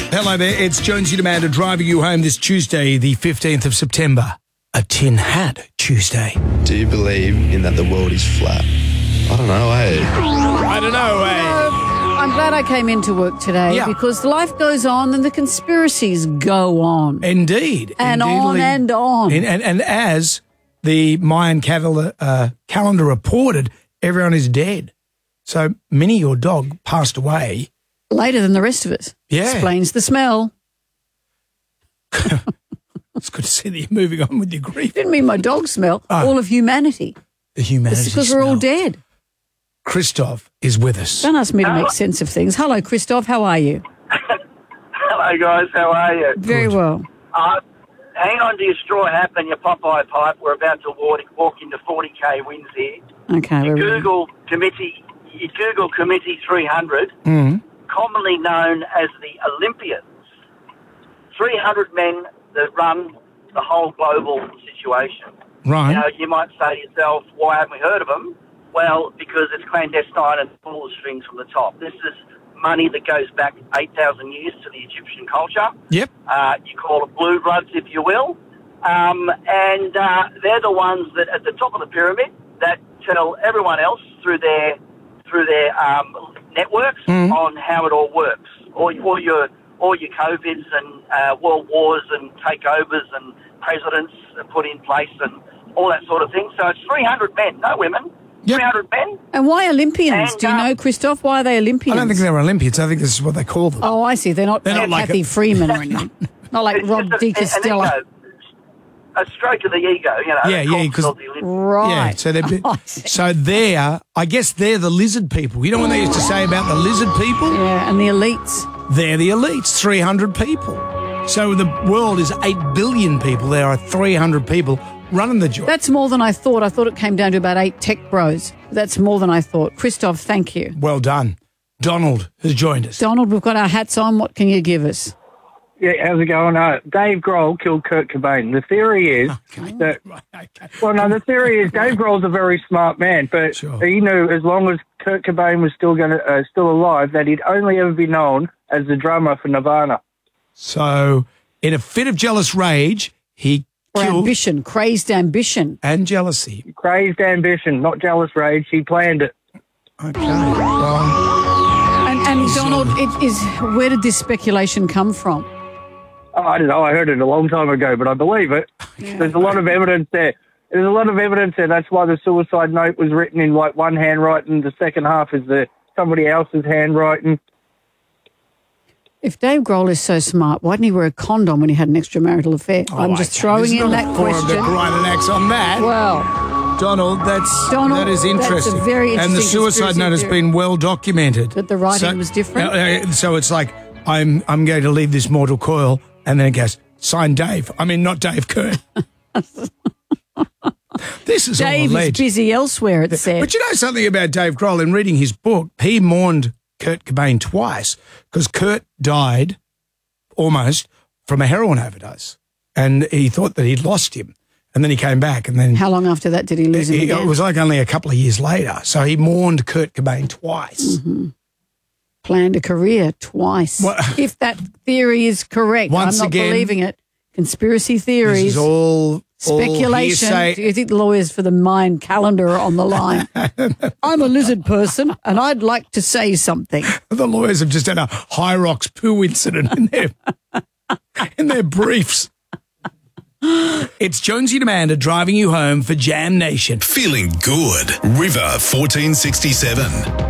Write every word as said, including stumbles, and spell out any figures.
Hello there, it's Jonesy Demander driving you home this Tuesday, the fifteenth of September. A tin hat Tuesday. Do you believe in that the world is flat? I don't know, eh? I don't know, eh? Uh, I'm glad I came into work today Yeah. because life goes on and the conspiracies go on. Indeed. And Indeed, on Lee. and on. And, and, and as the Mayan calendar, uh, calendar reported, everyone is dead. So Minnie, your dog, passed away. Later than the rest of us. Yeah. Explains the smell. It's good to see that you're moving on with your grief. Didn't mean my dog smell. Oh. All of humanity. The humanity It's because we're all smell. dead. Christoph is with us. Don't ask me to make sense of things. Hello, Christoph. How are you? Hello, guys. How are you? Very Good. well. Uh, hang on to your straw hat and your Popeye pipe. We're about to walk, walk into forty K wins here. Okay. You we're ready. Google committee. You Google Committee three hundred, Mm. commonly known as the Olympians. three hundred men that run the whole global situation. Right. You know, you might say to yourself, why haven't we heard of them? Well, because it's clandestine and full of strings from the top. This is money that goes back eight thousand years to the Egyptian culture. Yep. Uh, you call it blue bloods, if you will. Um, and uh, they're the ones that at the top of the pyramid that tell everyone else through their through their um, networks Mhm. on how it all works. All, all your all your COVIDs and uh, world wars and takeovers and presidents are put in place and all that sort of thing. So it's three hundred men, no women. Yep. three hundred men. And why Olympians? And, Do you uh, know, Christoph? Why are they Olympians? I don't think they're Olympians. I think this is what they call them. Oh, I see. They're not, They're not like Kathy a- Freeman or anything. Not like It's Rob just a- Di an Castillo. ego. A stroke of the ego, you know. Yeah, It's yeah, called- 'cause- called the Olympics. Right. Yeah, so they're Oh, I see. so they're I guess they're the lizard people. You know what they used to say about the lizard people? Yeah, and the elites. They're the elites, three hundred people. So the world is eight billion people. There are three hundred people running the joint. That's more than I thought. I thought it came down to about eight tech bros. That's more than I thought. Christoph, thank you. Well done. Donald has joined us. Donald, we've got our hats on. What can you give us? Yeah, how's it going? Uh, Dave Grohl killed Kurt Cobain. The theory is that, Right, okay. well, no, the theory is Dave Grohl's a very smart man, but Sure. he knew as long as Kurt Cobain was still going to uh, still alive, that he'd only ever be known as the drummer for Nirvana. So in a fit of jealous rage, he Or killed ambition, crazed ambition. and jealousy. Crazed ambition, not jealous rage. He planned it. Okay. Well, And, and Donald, it is, where did this speculation come from? Oh, I don't know. I heard it a long time ago, but I believe it. There's a lot of evidence there. There's a lot of evidence there. That's why the suicide note was written in like one handwriting. The second half is the somebody else's handwriting. If Dave Grohl is so smart, why didn't he wear a condom when he had an extramarital affair? I'm just okay. throwing There's in not that a forum to question. grind an axe on that. Well, Donald, that's Donald, that is that's a interesting. very and the interesting suicide conspiracy note has theory. been well documented. That the writing was different? Uh, uh, so it's like I'm I'm going to leave this mortal coil, and then it goes sign Dave. I mean, not Dave Kurt. This is all Dave is alleged. busy elsewhere, it said. But you know something about Dave Grohl? In reading his book, he mourned Kurt Cobain twice because Kurt died almost from a heroin overdose, and he thought that he'd lost him, and then he came back, and then How long after that did he lose him it, again? it was like only a couple of years later. So he mourned Kurt Cobain twice. Mm-hmm. Planned a career twice. Well- if that theory is correct, Once I'm not again, believing it. Conspiracy This theories, is all all speculation. hearsay. Do you think the lawyers for the Mayan calendar are on the line? I'm a lizard person, and I'd like to say something. The lawyers have just had a Hyrox poo incident in their in their briefs. It's Jonesy Demander driving you home for Jam Nation. Feeling good. River fourteen sixty-seven.